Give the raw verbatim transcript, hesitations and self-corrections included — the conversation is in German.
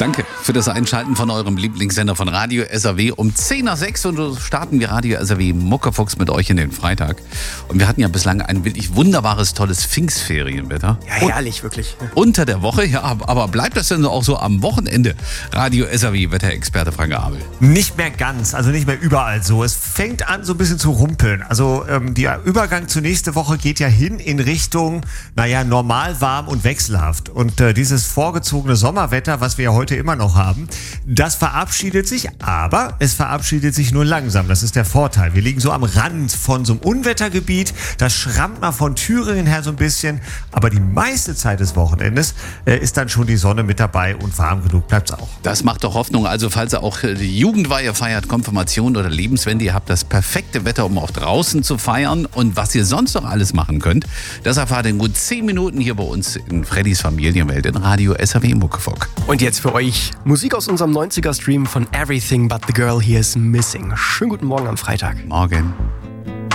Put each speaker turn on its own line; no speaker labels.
Danke für das Einschalten von eurem Lieblingssender von Radio S R W um zehn nach sechs und so starten wir Radio S R W Muckefuchs mit euch in den Freitag. Und wir hatten ja bislang ein wirklich wunderbares, tolles Pfingstferienwetter.
Ja, herrlich, wirklich.
Unter der Woche, ja, aber bleibt das denn auch so am Wochenende? Radio S R W Wetterexperte Frank Abel.
Nicht mehr ganz, also nicht mehr überall so. Es fängt an so ein bisschen zu rumpeln. Also ähm, der Übergang zur nächsten Woche geht ja hin in Richtung, naja, normal, warm und wechselhaft. Und äh, dieses vorgezogene Sommerwetter, was wir ja heute immer noch haben, das verabschiedet sich, aber es verabschiedet sich nur langsam. Das ist der Vorteil. Wir liegen so am Rand von so einem Unwettergebiet. Das schrammt mal von Thüringen her so ein bisschen. Aber die meiste Zeit des Wochenendes äh, ist dann schon die Sonne mit dabei und warm genug bleibt's auch.
Das macht doch Hoffnung. Also falls ihr auch die Jugendweihe feiert, Konfirmation oder Lebenswende, ihr habt das perfekte Wetter, um auch draußen zu feiern. Und was ihr sonst noch alles machen könnt, das erfahrt ihr in gut zehn Minuten hier bei uns in Freddys Familienwelt in Radio S R W Muckefuck.
Und jetzt für euch Musik aus unserem neunziger-Stream von Everything But The Girl Here Is Missing. Schönen guten Morgen am Freitag.
Morgen.